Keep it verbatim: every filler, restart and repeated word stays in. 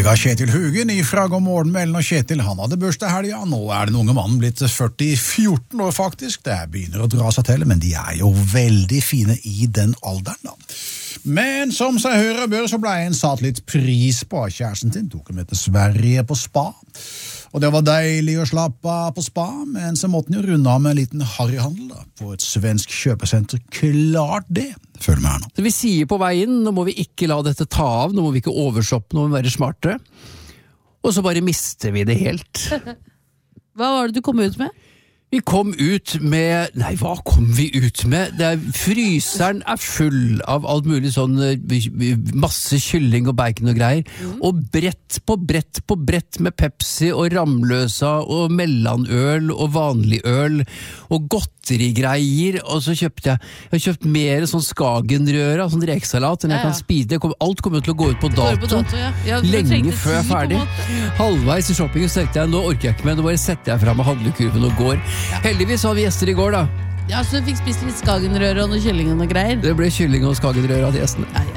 Kollega Kjetil Hugen ifra God morgen med Ellen og Kjetil, han hadde bursdag helga. Nå er den unge mannen blitt førti, fjorten år faktisk. Det begynner å dra seg til, men de er jo veldig fine i den alderen da. Men som seg hører bør, så ble en satt litt pris på kjæresten sin. Tok med til Sverige på spa. Og det var deilig å slappe av på spa, men så måtte han jo runde av med en liten harryhandel da, på et svensk kjøpesenter. Klart det. Følg med her nå. Så vi sier på veien, nå må vi ikke la dette ta av, nå må vi ikke overshoppe, nå må vi være smartere. Og så bare mister vi det helt. Hva var det du kom ut med? Vi kom ut med, nei, hva kom vi ut med? Det er, fryseren er full av alt mulig sånn, masse kylling og bacon og greier, mm. og brett på brett på brett med Pepsi og Ramløsa og mellanøl og vanlig øl og godterigreier, og så kjøpte jeg, jeg har kjøpt mer sånn skagenrøra, sånn rekesalat enn jeg ja, ja. kan spise. Det kom, alt kommer til å gå ut på dato, på dato ja. Ja, lenge før jeg er ferdig. Halvveis i shoppingen så tenkte jeg, nå orker jeg ikke mer, nå bare setter jeg frem med handlekurven og går. Ja. Heldigvis har vi gjester i går da. Ja, så du fikk spist litt skagenrøre og noe kylling og noe greier. Det ble kylling og skagenrøre av de gjestene. Ja, ja.